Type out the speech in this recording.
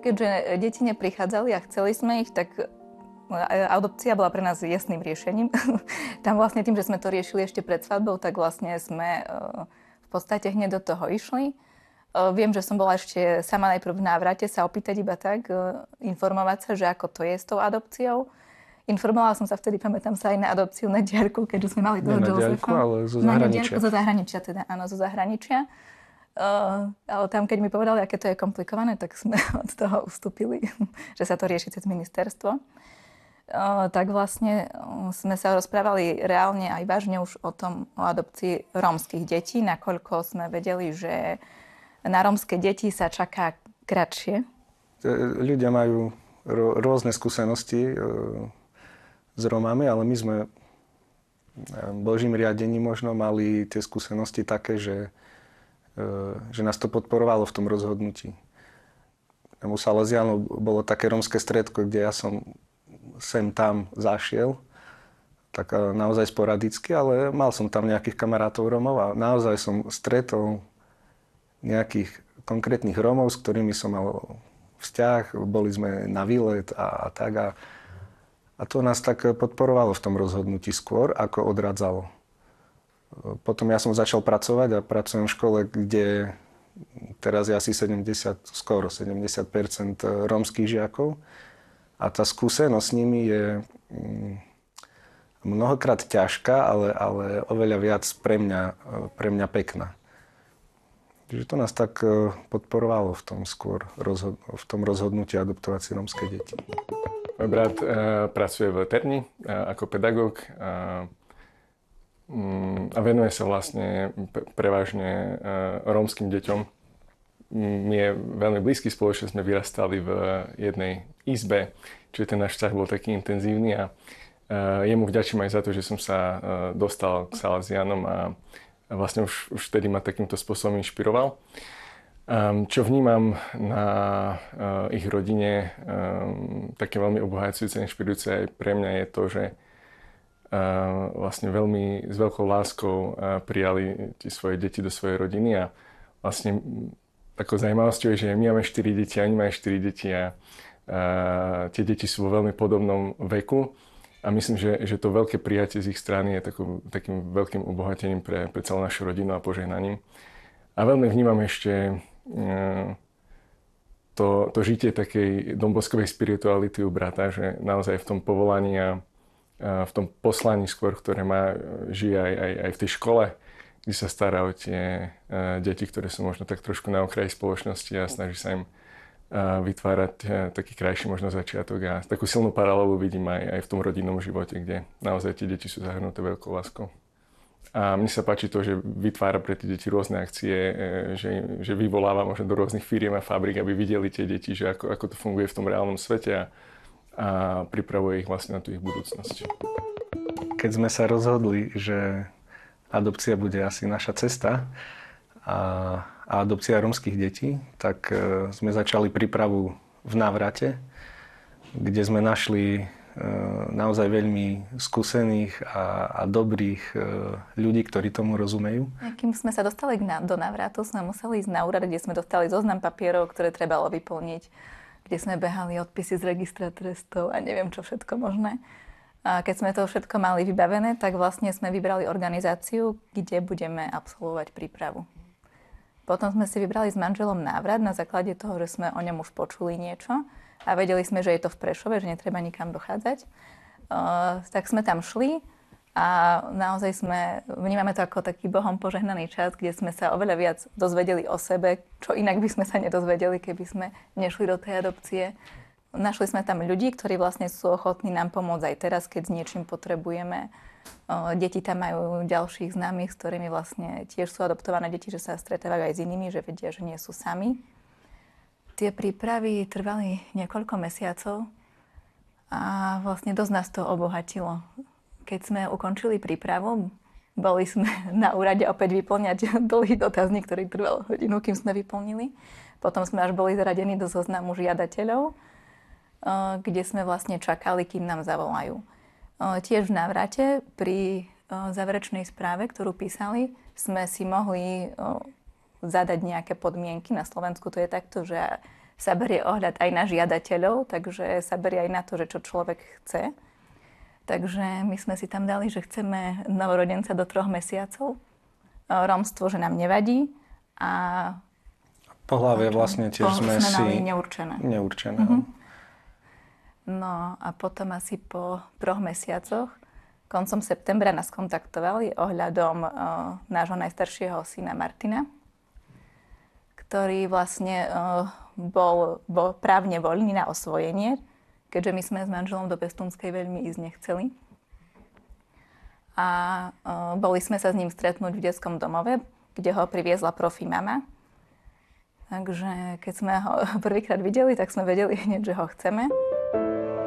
keďže deti neprichádzali a chceli sme ich, tak adopcia bola pre nás jasným riešením. Tam vlastne tým, že sme to riešili ešte pred svadbou, tak vlastne sme v podstate hneď do toho išli. Viem, že som bola ešte sama najprv v návrate sa opýtať iba tak, informovať sa, že ako to je s tou adopciou. Informovala som sa vtedy, pamätám sa, aj na adopciu na diaľku, keďže sme mali toho Josefa. Na diaľku, ale zo zahraničia. Zo zahraničia teda, áno, zo zahraničia. Ale tam, keď mi povedali, aké to je komplikované, tak sme od toho ustúpili, že sa to rieši cez ministerstvo. Tak vlastne sme sa rozprávali reálne aj vážne už o adopcii rómskych detí, nakoľko sme vedeli, že na rómske deti sa čaká kratšie. Ľudia majú rôzne skúsenosti s Rómami, ale my sme Božím riadením možno mali tie skúsenosti také, že nás to podporovalo v tom rozhodnutí. U Salesiánov bolo také rómske stredko, kde ja som sem tam zašiel, tak naozaj sporadicky, ale mal som tam nejakých kamarátov Rómov a naozaj som stretol nejakých konkrétnych Rómov, s ktorými som mal vzťah, boli sme na výlet a tak. A to nás tak podporovalo v tom rozhodnutí skôr, ako odradzalo. Potom ja som začal pracovať a pracujem v škole, kde teraz je asi skoro 70% rómskych žiakov. A tá skúsenosť s nimi je mnohokrát ťažká, ale oveľa viac pre mňa pekná. Čiže to nás tak podporovalo v tom rozhodnutí adoptovať si rómske deti. Môj brat pracuje v Terni ako pedagóg a venuje sa vlastne prevažne rómskym deťom. My je veľmi blízky, spoločne sme vyrastali v jednej izbe, čiže ten náš vzťah bol taký intenzívny a jemu vďačím aj za to, že som sa dostal k Salesianom a vlastne už vtedy ma takýmto spôsobom inšpiroval. Čo vnímam na ich rodine, také veľmi obohacujúce, inšpirujúce aj pre mňa je to, že vlastne veľmi s veľkou láskou prijali tie svoje deti do svojej rodiny a vlastne takou zaujímavosťou je, že my máme 4 deti a oni majú 4 deti a tie deti sú vo veľmi podobnom veku. A myslím, že to veľké prijatie z ich strany je takým veľkým obohatením pre celú našu rodinu a požehnaním. A veľmi vnímam ešte to žitie takej domboskovej spirituality u brata, že naozaj v tom povolaní a v tom poslaní skôr, ktoré má, žije aj v tej škole, kde sa stará o tie deti, ktoré sú možno tak trošku na okraji spoločnosti a snaží sa im vytvárať taký krajší možno začiatok a takú silnú paralelu vidím aj v tom rodinnom živote, kde naozaj tie deti sú zahrnuté veľkou láskou. A mne sa páči to, že vytvára pre tie deti rôzne akcie, že vyvoláva možno do rôznych firiem a fabrík, aby videli tie deti, že ako to funguje v tom reálnom svete a pripravuje ich vlastne na tú ich budúcnosť. Keď sme sa rozhodli, že adopcia bude asi naša cesta, a adopcia rómskych detí, tak sme začali prípravu v návrate, kde sme našli naozaj veľmi skúsených a dobrých ľudí, ktorí tomu rozumejú. Kým sme sa dostali do návratu, sme museli ísť na úrad, kde sme dostali zoznam papierov, ktoré trebalo vyplniť, kde sme behali odpisy z registra trestov a neviem čo všetko možné. A keď sme to všetko mali vybavené, tak vlastne sme vybrali organizáciu, kde budeme absolvovať prípravu. Potom sme si vybrali s manželom návrat na základe toho, že sme o ňom už počuli niečo a vedeli sme, že je to v Prešove, že netreba nikam dochádzať. Tak sme tam šli a naozaj vnímame to ako taký Bohom požehnaný čas, kde sme sa oveľa viac dozvedeli o sebe, čo inak by sme sa nedozvedeli, keby sme nešli do tej adopcie. Našli sme tam ľudí, ktorí vlastne sú ochotní nám pomôcť aj teraz, keď s niečím potrebujeme. Deti tam majú ďalších známych, s ktorými vlastne tiež sú adoptované deti, že sa stretávajú aj s inými, že vedia, že nie sú sami. Tie prípravy trvali niekoľko mesiacov a vlastne dosť nás to obohatilo. Keď sme ukončili prípravu, boli sme na úrade opäť vyplňať dlhý dotazník, ktorý trval hodinu, kým sme vyplnili. Potom sme až boli zaradení do zoznamu žiadateľov, kde sme vlastne čakali, kým nám zavolajú. Tiež v návrate pri záverečnej správe, ktorú písali, sme si mohli zadať nejaké podmienky. Na Slovensku to je takto, že sa berie ohľad aj na žiadateľov, takže sa berie aj na to, že čo človek chce. Takže my sme si tam dali, že chceme novorodenca do 3 mesiacov. Rómstvo, že nám nevadí. A Pohlavie vlastne tiež sme si... mali neurčené. Neurčené. No a potom asi po 3 mesiacoch, koncom septembra nás kontaktovali ohľadom nášho najstaršieho syna Martina, ktorý vlastne bol právne voľný na osvojenie, keďže my sme s manželom do pestúnskej veľmi ísť nechceli. A boli sme sa s ním stretnúť v detskom domove, kde ho priviezla profi mama. Takže keď sme ho prvýkrát videli, tak sme vedeli hneď, že ho chceme.